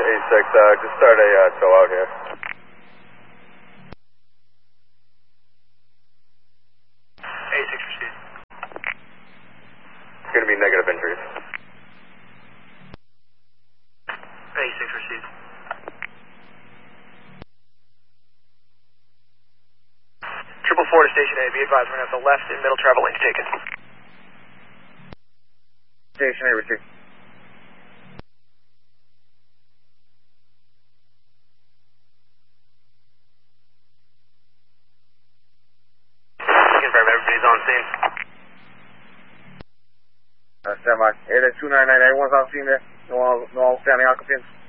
A6, just start a tow out here. A6 proceed. It's going to be negative injuries. A6 proceed. Triple 4 to station A, be advised we're going to have the left and middle travel lanes taken. Station A, receive. Confirm everybody's on scene. Stand by. 299, everyone's on scene there? No outstanding occupants?